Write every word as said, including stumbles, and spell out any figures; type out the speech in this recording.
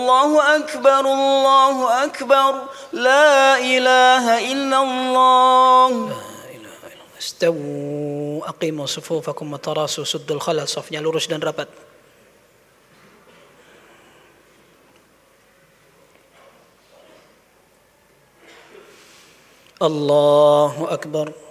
Allahu Akbar, Allahu Akbar, la ilaha illallah. Istawu, aqimu sufufakum wa tarasu suddul khalal, safnya lurus dan rapat. Allahu Akbar.